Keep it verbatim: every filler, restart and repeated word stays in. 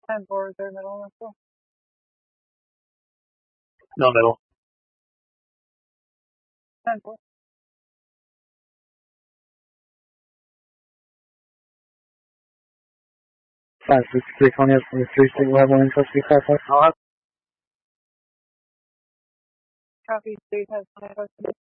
ten four, is there middle or so? No middle. ten four. five sixty-three, Coney for the three state level and supposed to be five five. Copy, state has one custody.